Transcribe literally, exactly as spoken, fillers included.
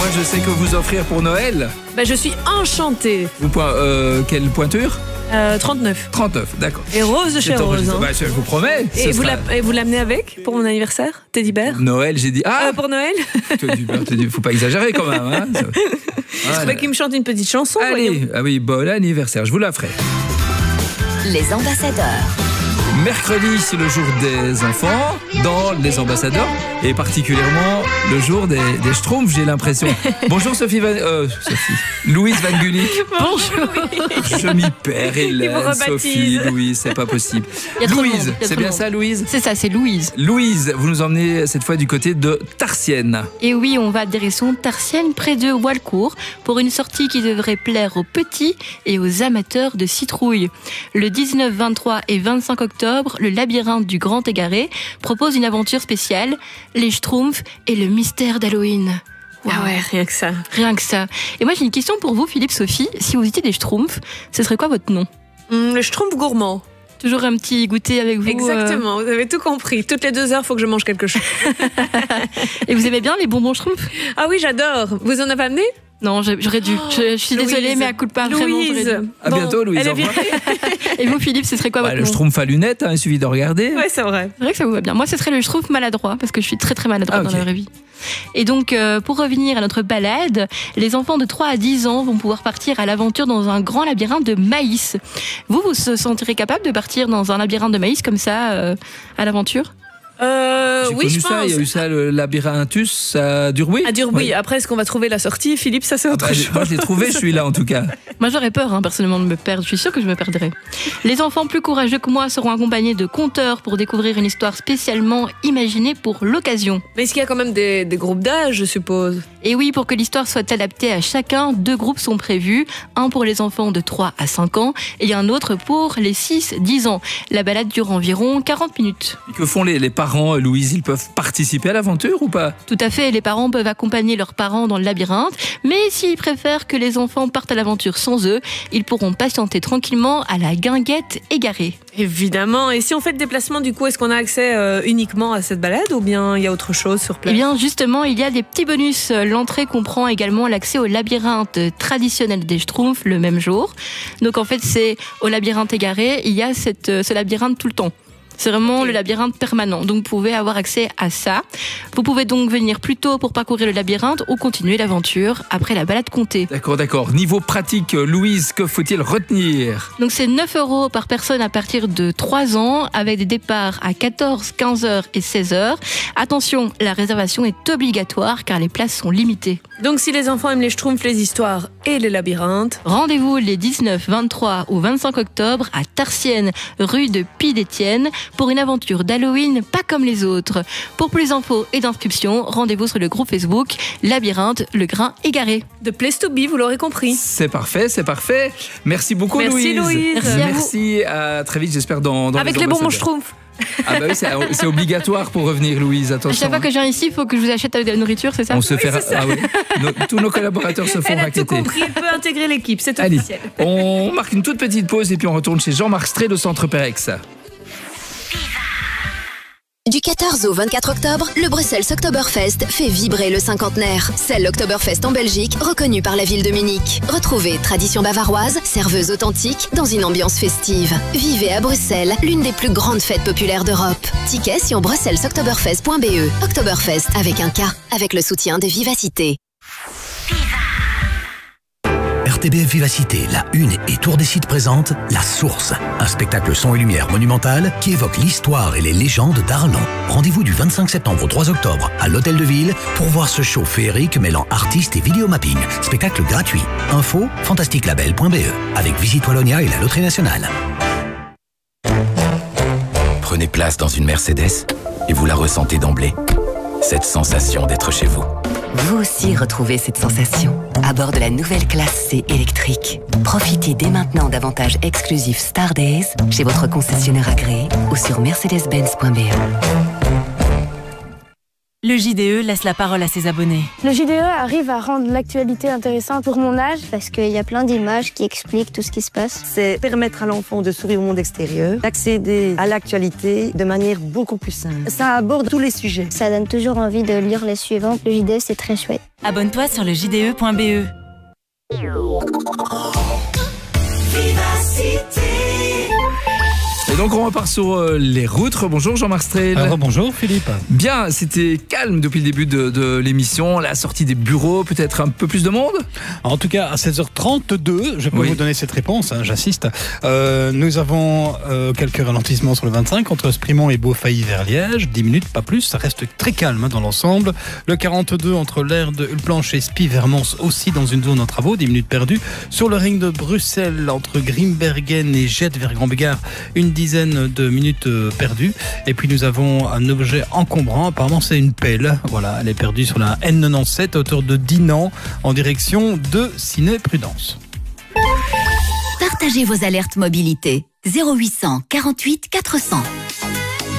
je sais que vous offrir pour Noël. Bah, je suis enchantée. Vous, point, euh, quelle pointure? euh, trente-neuf. trente-neuf, d'accord. Et rose de chez Rose. Hein. Bah, je vous promets. Et vous, sera... la, et vous l'amenez avec pour mon anniversaire, Teddy Bear? Noël, j'ai dit. Ah euh, Pour Noël. Teddy Bear, Teddy... faut pas exagérer quand même. Hein. Je voilà. trouvais qu'il me chante une petite chanson. Allez, voyons. ah oui, bon anniversaire, je vous la ferai. Les ambassadeurs. Mercredi, c'est le jour des enfants dans les ambassadeurs et particulièrement le jour des, des Schtroumpfs, j'ai l'impression. Bonjour Sophie Van... Euh, Sophie. Louise Van Gulik. Bonjour. Je m'y perds, Hélène, Sophie, Louise, c'est pas possible. Louise, c'est bien ça Louise? C'est ça, c'est Louise. Louise, vous nous emmenez cette fois du côté de Tarsienne. Et oui, on va direction Tarsienne, près de Walcourt, pour une sortie qui devrait plaire aux petits et aux amateurs de citrouilles. Le dix-neuf, vingt-trois et vingt-cinq octobre, le labyrinthe du Grand Égaré propose une aventure spéciale, les Schtroumpfs et le mystère d'Halloween. Wow. Ah ouais, rien que ça. Rien que ça. Et moi j'ai une question pour vous, Philippe, Sophie. Si vous étiez des Schtroumpfs, ce serait quoi votre nom? mmh, Le Schtroumpf gourmand. Toujours un petit goûter avec vous. Exactement, euh... vous avez tout compris. Toutes les deux heures, il faut que je mange quelque chose. Et vous aimez bien les bonbons Schtroumpfs? Ah oui, j'adore. Vous en avez amené? Non, j'aurais dû. Je, je suis Louise. désolée, mais à coup de pas Louise. vraiment. À bon, bientôt, Louise. Elle est Et vous, Philippe, ce serait quoi bah, votre le nom? Le Schtroumpf à lunettes, hein, il suffit de regarder. Ouais, c'est vrai. C'est vrai que ça vous va bien. Moi, ce serait le Schtroumpf maladroit, parce que je suis très très maladroite ah, okay. dans la vraie vie. Et donc, euh, pour revenir à notre balade, les enfants de trois à dix ans vont pouvoir partir à l'aventure dans un grand labyrinthe de maïs. Vous, vous se sentirez capable de partir dans un labyrinthe de maïs comme ça, euh, à l'aventure? Euh, J'ai oui, connu je ça, pense. il y a eu ça, le labyrinttus à Durbuy. À Durbuy. Oui. Après, est-ce qu'on va trouver la sortie, Philippe? Ça, c'est autre ah bah, chose. Moi, je l'ai trouvé, celui-là, en tout cas. Moi, j'aurais peur, hein, personnellement, de me perdre. Je suis sûre que je me perdrais. Les enfants plus courageux que moi seront accompagnés de conteurs pour découvrir une histoire spécialement imaginée pour l'occasion. Mais est-ce qu'il y a quand même des, des groupes d'âge, je suppose? Et oui, pour que l'histoire soit adaptée à chacun, deux groupes sont prévus. Un pour les enfants de trois à cinq ans et un autre pour les six à dix ans. La balade dure environ quarante minutes. Et que font les, les parents, Louise? Ils peuvent participer à l'aventure ou pas? Tout à fait, les parents peuvent accompagner leurs parents dans le labyrinthe, mais s'ils préfèrent que les enfants partent à l'aventure sans eux, ils pourront patienter tranquillement à la guinguette égarée. Évidemment, et si on fait le déplacement, du coup, est-ce qu'on a accès euh, uniquement à cette balade ou bien il y a autre chose sur place? Eh bien, justement, il y a des petits bonus. L'entrée comprend également l'accès au labyrinthe traditionnel des Schtroumpfs le même jour. Donc en fait, c'est au labyrinthe égaré, il y a cette, ce labyrinthe tout le temps. C'est vraiment le labyrinthe permanent, donc vous pouvez avoir accès à ça. Vous pouvez donc venir plus tôt pour parcourir le labyrinthe ou continuer l'aventure après la balade comptée. D'accord, d'accord. Niveau pratique, Louise, que faut-il retenir? Donc c'est neuf euros par personne à partir de trois ans, avec des départs à quatorze, quinze heures et seize heures. Attention, la réservation est obligatoire car les places sont limitées. Donc si les enfants aiment les Schtroumpfs, les histoires et les labyrinthes, rendez-vous les dix-neuf, vingt-trois ou vingt-cinq octobre à Tarsienne, rue de Pie-d'Étienne, pour une aventure d'Halloween pas comme les autres. Pour plus d'infos et d'inscriptions, rendez-vous sur le groupe Facebook Labyrinthe Le Grain Égaré. The place to be, vous l'aurez compris. C'est parfait, c'est parfait. Merci beaucoup, Merci, Louise. Louise. Merci, à, Merci à très vite, j'espère, dans, dans Avec les, les bonbons Schtroumpfs. Ah bah oui, c'est, c'est obligatoire pour revenir, Louise, attention. À chaque fois que je viens ici, il faut que je vous achète de la nourriture, c'est ça? On se oui, fait ra- ah oui. Nos, tous nos collaborateurs se font elle a raqueter. tout compris, elle peut intégrer l'équipe, c'est Allez, officiel. On marque une toute petite pause et puis on retourne chez Jean-Marc Strel au Centre Perex. Du quatorze au vingt-quatre octobre, le Bruxelles Oktoberfest fait vibrer le cinquantenaire. C'est l'Oktoberfest en Belgique, reconnu par la ville de Munich. Retrouvez tradition bavaroise, serveuse authentique, dans une ambiance festive. Vivez à Bruxelles, l'une des plus grandes fêtes populaires d'Europe. Tickets sur bruxelles oktoberfest point b e. Oktoberfest avec un K, avec le soutien de Vivacité. R T B F Vivacité, La Une et Tour des Sites présente La Source, un spectacle son et lumière monumental qui évoque l'histoire et les légendes d'Arlon. Rendez-vous du vingt-cinq septembre au trois octobre à l'Hôtel de Ville pour voir ce show féerique mêlant artistes et vidéomapping. Spectacle gratuit. Info fantastique label point b e avec Visite Wallonia et la Loterie Nationale. Prenez place dans une Mercedes et vous la ressentez d'emblée. Cette sensation d'être chez vous. Vous aussi retrouvez cette sensation à bord de la nouvelle classe C électrique. Profitez dès maintenant d'avantages exclusifs Star Days chez votre concessionnaire agréé ou sur mercedes benz point b e. le J D E laisse la parole à ses abonnés. Le J D E arrive à rendre l'actualité intéressante pour mon âge. Parce qu'il y a plein d'images qui expliquent tout ce qui se passe. C'est permettre à l'enfant de s'ouvrir au monde extérieur, d'accéder à l'actualité de manière beaucoup plus simple. Ça aborde tous les sujets. Ça donne toujours envie de lire les suivants. Le J D E, c'est très chouette. Abonne-toi sur le j d e point b e. Et donc on repart sur euh, les routes. Bonjour Jean-Marc Strel. Alors, bonjour Philippe. Bien, c'était calme depuis le début de, de l'émission. La sortie des bureaux, peut-être un peu plus de monde. En tout cas, à seize heures trente-deux, je peux Oui. vous donner cette réponse, hein, j'assiste. Euh, nous avons euh, quelques ralentissements sur le vingt-cinq entre Sprimont et Beaufailly vers Liège. dix minutes, pas plus. Ça reste très calme hein, dans l'ensemble. Le quarante-deux entre l'aire de Hulplanche et Spie vers Mons, aussi dans une zone en travaux. dix minutes perdues. Sur le ring de Bruxelles entre Grimbergen et Jette vers Grand-Bégard, une dizaine de minutes perdues. Et puis nous avons un objet encombrant, apparemment c'est une pelle, voilà, elle est perdue sur la N quatre-vingt-dix-sept à hauteur de Dinan en direction de Ciné-Prudence. Partagez vos alertes mobilité zéro huit cent quarante-huit quatre cents.